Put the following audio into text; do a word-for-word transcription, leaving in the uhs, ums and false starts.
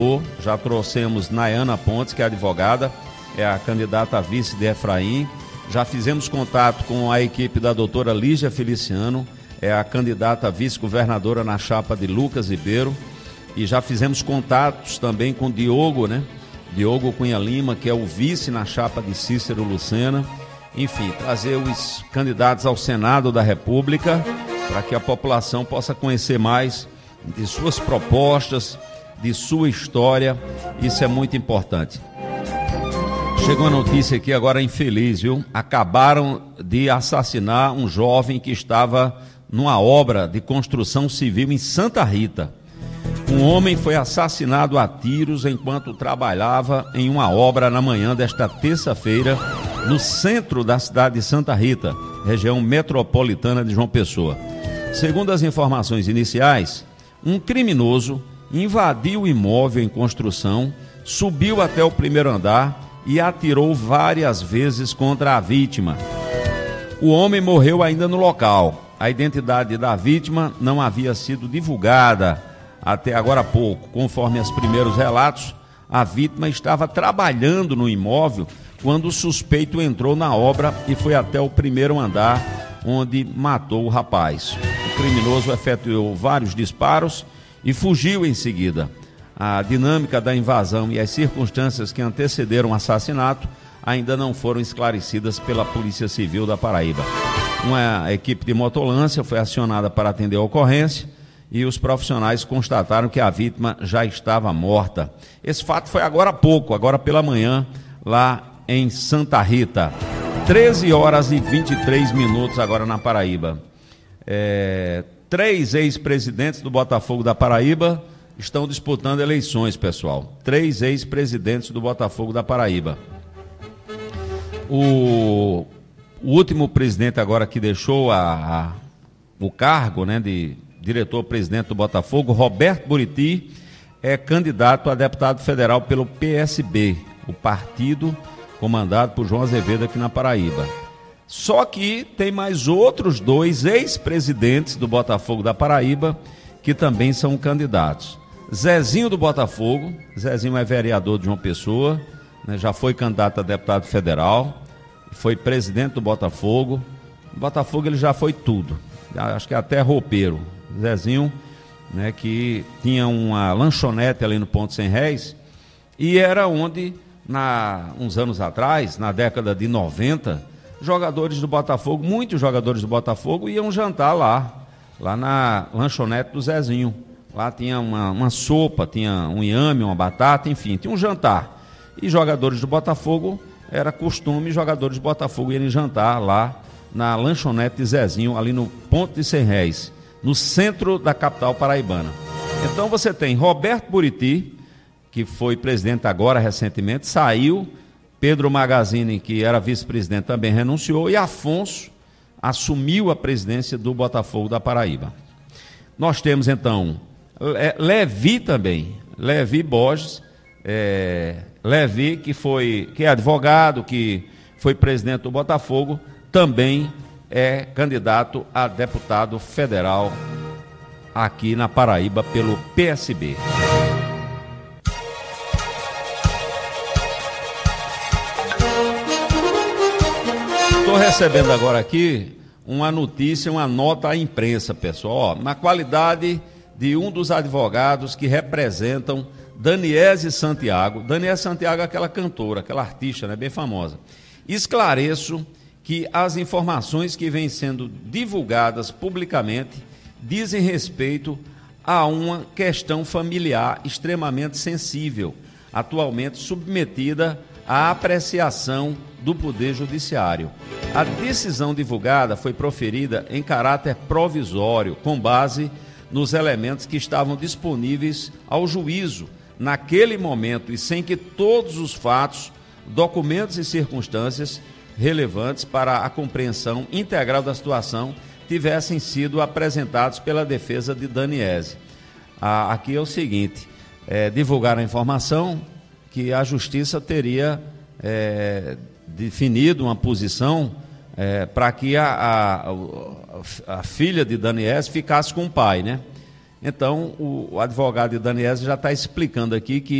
Já trouxemos Nayana Pontes, que é advogada, é a candidata a vice de Efraim. Já fizemos contato com a equipe da doutora Lígia Feliciano, é a candidata a vice-governadora na chapa de Lucas Ribeiro. E já fizemos contatos também com Diogo, né? Diogo Cunha Lima, que é o vice na chapa de Cícero Lucena. Enfim, trazer os candidatos ao Senado da República para que a população possa conhecer mais de suas propostas, de sua história. Isso é muito importante. Chegou a notícia aqui agora infeliz, viu? Acabaram de assassinar um jovem que estava numa obra de construção civil em Santa Rita. Um homem foi assassinado a tiros enquanto trabalhava em uma obra na manhã desta terça-feira no centro da cidade de Santa Rita, região metropolitana de João Pessoa. Segundo as informações iniciais, um criminoso invadiu o imóvel em construção, subiu até o primeiro andar e atirou várias vezes contra a vítima. O homem morreu ainda no local. A identidade da vítima não havia sido divulgada até agora há pouco. Conforme os primeiros relatos, a vítima estava trabalhando no imóvel quando o suspeito entrou na obra e foi até o primeiro andar, onde matou o rapaz. O criminoso efetuou vários disparos e fugiu em seguida. A dinâmica da invasão e as circunstâncias que antecederam o assassinato ainda não foram esclarecidas pela Polícia Civil da Paraíba. Uma equipe de motolância foi acionada para atender a ocorrência e os profissionais constataram que a vítima já estava morta. Esse fato foi agora há pouco, agora pela manhã, lá em Santa Rita. treze horas e vinte e três minutos agora na Paraíba. É... Três ex-presidentes do Botafogo da Paraíba estão disputando eleições, pessoal. Três ex-presidentes do Botafogo da Paraíba. O, o último presidente agora que deixou a, a, o cargo, né, de diretor-presidente do Botafogo, Roberto Buriti, é candidato a deputado federal pelo P S B, o partido comandado por João Azevedo aqui na Paraíba. Só que tem mais outros dois ex-presidentes do Botafogo da Paraíba que também são candidatos. Zezinho do Botafogo, Zezinho é vereador de João Pessoa, né, já foi candidato a deputado federal, foi presidente do Botafogo. O Botafogo ele já foi tudo, acho que até roupeiro. Zezinho, né, que tinha uma lanchonete ali no Ponto Sem Réis e era onde, na, uns anos atrás, na década de noventa, jogadores do Botafogo, muitos jogadores do Botafogo iam jantar lá, lá na lanchonete do Zezinho. Lá tinha uma, uma sopa, tinha um inhame, uma batata, enfim, tinha um jantar. E jogadores do Botafogo, era costume, jogadores do Botafogo irem jantar lá na lanchonete de Zezinho, ali no Ponto de Sem Réis, no centro da capital paraibana. Então você tem Roberto Buriti, que foi presidente agora recentemente, saiu. Pedro Magazine, que era vice-presidente, também renunciou, e Afonso assumiu a presidência do Botafogo da Paraíba. Nós temos, então, Levi também, Levi Borges, é, Levi, que, foi, que é advogado, que foi presidente do Botafogo, também é candidato a deputado federal aqui na Paraíba pelo P S B. Estou recebendo agora aqui uma notícia, uma nota à imprensa, pessoal. Ó, na qualidade de um dos advogados que representam Daniese Santiago. Daniese Santiago é aquela cantora, aquela artista, né, bem famosa. Esclareço que as informações que vêm sendo divulgadas publicamente dizem respeito a uma questão familiar extremamente sensível, atualmente submetida à apreciação do Poder Judiciário. A decisão divulgada foi proferida em caráter provisório, com base nos elementos que estavam disponíveis ao juízo naquele momento e sem que todos os fatos, documentos e circunstâncias relevantes para a compreensão integral da situação tivessem sido apresentados pela defesa de Daniese. Ah, aqui é o seguinte, é, divulgaram a informação que a Justiça teria é, definido uma posição é, para que a, a, a filha de Daniese ficasse com o pai, né? Então, o, o advogado Idaniese já está explicando aqui que